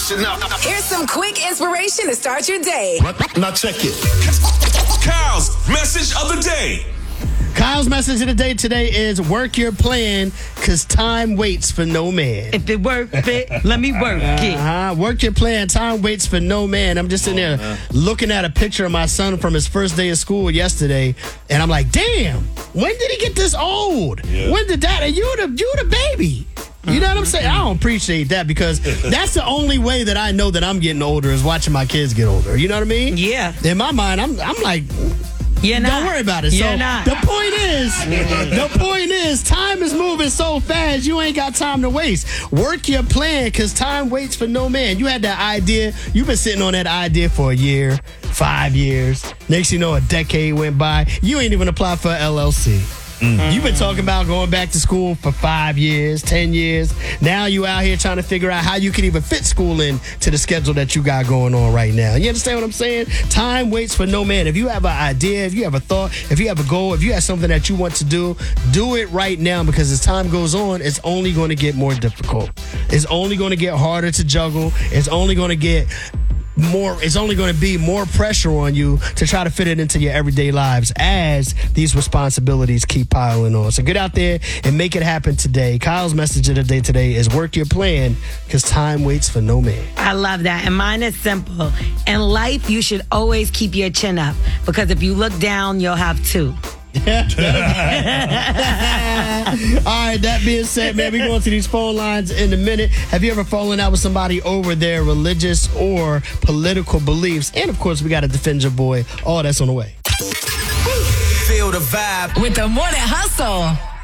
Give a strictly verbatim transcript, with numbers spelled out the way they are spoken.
Listen up. Here's some quick inspiration to start your day. Now check it. Kyle's message of the day. Kyle's message of the day today is work your plan, because time waits for no man. If it work fit, let me work it. Uh-huh. Work your plan. Time waits for no man. I'm just sitting there uh-huh. looking at a picture of my son from his first day of school yesterday, and I'm like, damn, when did he get this old? Yeah. When did that? And you the, you the baby. You know what I'm saying? I don't appreciate that, because that's the only way that I know that I'm getting older is watching my kids get older. You know what I mean? Yeah. In my mind, I'm I'm like... You're not. Don't worry about it. You're so not. the point is, the point is, time is moving so fast, you ain't got time to waste. Work your plan, because time waits for no man. You had that idea. You've been sitting on that idea for a year, five years. Next you know, a decade went by. You ain't even applied for an L L C. Mm. You've been talking about going back to school for five years, ten years. Now you out here trying to figure out how you can even fit school in to the schedule that you got going on right now. You understand what I'm saying? Time waits for no man. If you have an idea, if you have a thought, if you have a goal, if you have something that you want to do, do it right now, because as time goes on, it's only going to get more difficult. It's only going to get harder to juggle. It's only going to get... More, it's only going to be more pressure on you to try to fit it into your everyday lives as these responsibilities keep piling on. So get out there and make it happen today. Kyle's message of the day today is work your plan, because time waits for no man. I love that. And mine is simple. In life, you should always keep your chin up, because if you look down, you'll have two. All right, that being said, man, we're going to these phone lines in a minute. Have you ever fallen out with somebody over their religious or political beliefs? And, of course, we got to defend your boy. All that's on the way. Feel the vibe with the Morning Hustle.